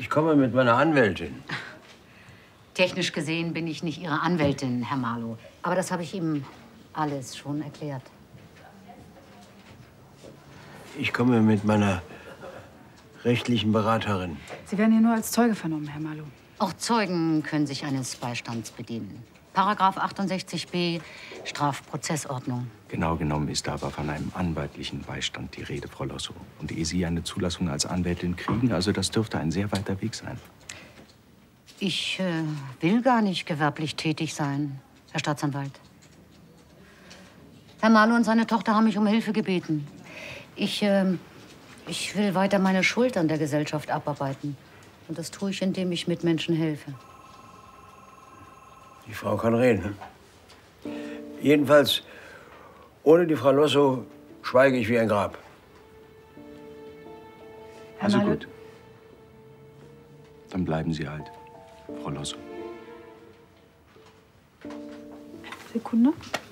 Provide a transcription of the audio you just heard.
Ich komme mit meiner Anwältin. Technisch gesehen bin ich nicht Ihre Anwältin, Herr Marlow. Aber das habe ich ihm alles schon erklärt. Ich komme mit meiner rechtlichen Beraterin. Sie werden hier nur als Zeuge vernommen, Herr Marlow. Auch Zeugen können sich eines Beistands bedienen. Paragraph 68b Strafprozessordnung. Genau genommen ist da aber von einem anwaltlichen Beistand die Rede, Frau Lossow. Und ehe Sie eine Zulassung als Anwältin kriegen, also das dürfte ein sehr weiter Weg sein. Ich will gar nicht gewerblich tätig sein, Herr Staatsanwalt. Herr Marlow und seine Tochter haben mich um Hilfe gebeten. Ich will weiter meine Schuld an der Gesellschaft abarbeiten. Und das tue ich, indem ich Mitmenschen helfe. Die Frau kann reden. Jedenfalls, ohne die Frau Lossow schweige ich wie ein Grab. Also gut. Dann bleiben Sie halt, Frau Lossow. Sekunde.